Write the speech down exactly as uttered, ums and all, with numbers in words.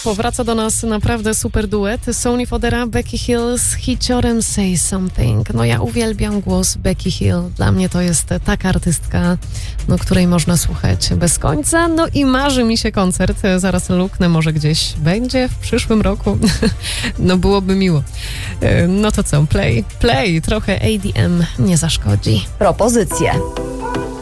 Powraca do nas naprawdę super duet. Sony Fodera, Becky Hill z hiciorem Say Something. No ja uwielbiam głos Becky Hill. Dla mnie to jest taka artystka, no, której można słuchać bez końca. No i marzy mi się koncert. Zaraz luknę, może gdzieś będzie w przyszłym roku. No byłoby miło. No to co? Play, play. Trochę A D M nie zaszkodzi. Propozycje.